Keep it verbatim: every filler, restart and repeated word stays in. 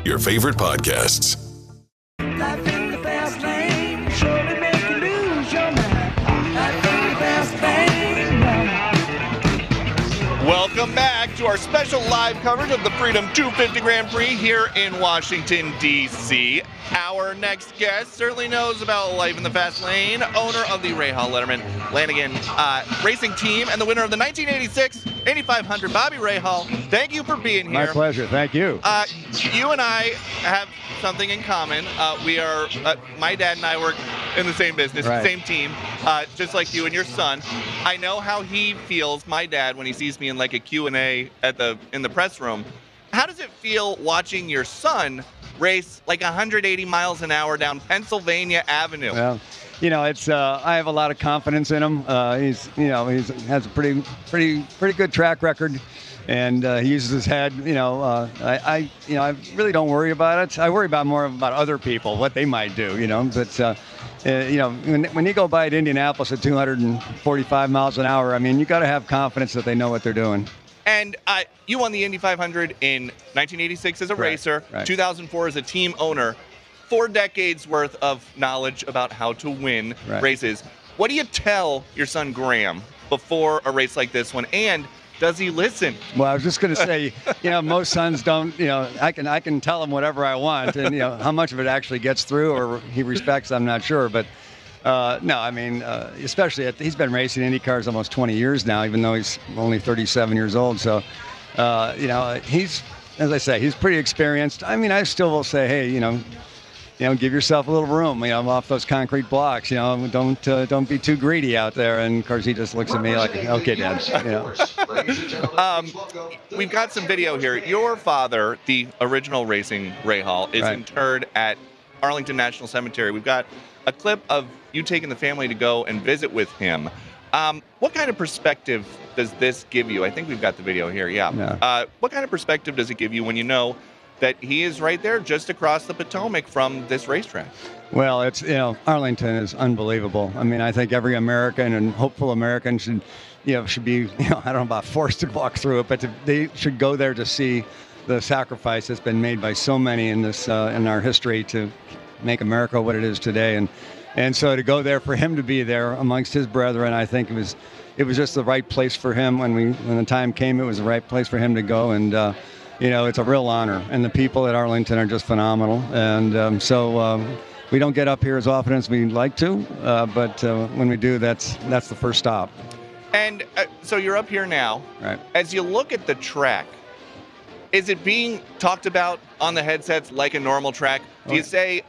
your favorite podcasts. Life in the fast lane, surely make you lose your mind. Life in the fast lane, now. Welcome back to our special live coverage of the Freedom two fifty Grand Prix here in Washington, D C Our next guest certainly knows about life in the fast lane, owner of the Rahal Letterman Lanigan uh, Racing Team and the winner of the nineteen eighty-six Indy five hundred, Bobby Rahal. Thank you for being here. My pleasure. Thank you. Uh, you and I have something in common. Uh, we are, uh, my dad and I work in the same business, Right. same team, uh, just like you and your son. I know how he feels, my dad, when he sees me in like a Q and A at the in the press room. How does it feel watching your son race like one hundred eighty miles an hour down Pennsylvania Avenue? Well, you know, it's uh, I have a lot of confidence in him. Uh, he's, you know, he's has a pretty, pretty, pretty good track record, and uh, he uses his head. You know, uh, I, I, you know, I really don't worry about it. I worry about more about other people, what they might do. You know, but uh, uh, you know, when when you go by at Indianapolis at two hundred forty-five miles an hour, I mean, you got to have confidence that they know what they're doing. And uh, you won the Indy five hundred in nineteen eighty-six as a Right, racer, right. two thousand four as a team owner, four decades worth of knowledge about how to win Right. races. What do you tell your son Graham before a race like this one? And does he listen? Well, I was just going to say, you know, most sons don't, you know, I can I can tell him whatever I want, and, you know, how much of it actually gets through or he respects, I'm not sure. But, uh, no, I mean, uh, especially, at, he's been racing Indy cars almost twenty years now, even though he's only thirty-seven years old. So, uh, you know, he's, as I say, he's pretty experienced. I mean, I still will say, hey, you know, you know, give yourself a little room, you know, off those concrete blocks, you know, don't uh, don't be too greedy out there. And of course, he just looks at me like, okay, Dad, you know. Um, we've got some video here. Your father, the original racing Rahal, is Right. interred at Arlington National Cemetery. We've got a clip of you taking the family to go and visit with him. Um, what kind of perspective does this give you? I think we've got the video here, yeah. Yeah. Uh, what kind of perspective does it give you when you know that he is right there just across the Potomac from this racetrack? Well, it's, you know, Arlington is unbelievable. I mean, I think every American and hopeful American should, you know, should be, you know, I don't know about forced to walk through it, but to, they should go there to see the sacrifice that's been made by so many in this, uh, in our history to make America what it is today. And, and so to go there, for him to be there amongst his brethren, I think it was, it was just the right place for him. When we, when the time came, it was the right place for him to go. And, uh, you know, it's a real honor, and the people at Arlington are just phenomenal. And um, so um, we don't get up here as often as we'd like to, uh, but uh, when we do, that's that's the first stop. And uh, so you're up here now. Right. As you look at the track, is it being talked about on the headsets like a normal track? Do you say,